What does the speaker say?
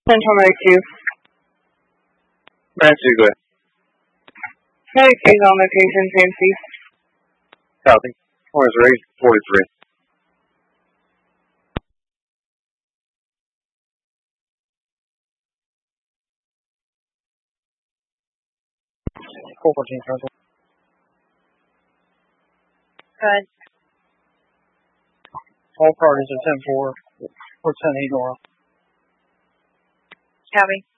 Central Medic Medic 2, go ahead. Medic 2 is on location, CMC. Copy. Hornets raised 43. Good. All parties are 10-4. We're 10-8 Nora. Copy.